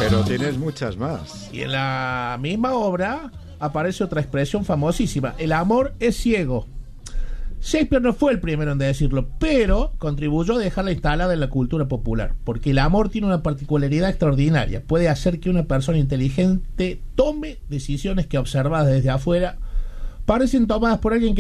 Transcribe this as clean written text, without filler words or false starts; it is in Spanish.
Pero tienes muchas más. Y en la misma obra aparece otra expresión famosísima: el amor es ciego. Shakespeare no fue el primero en decirlo, pero contribuyó a dejarla instalada en la cultura popular, porque el amor tiene una particularidad extraordinaria. Puede hacer que una persona inteligente tome decisiones que, observadas desde afuera, parecen tomadas por alguien que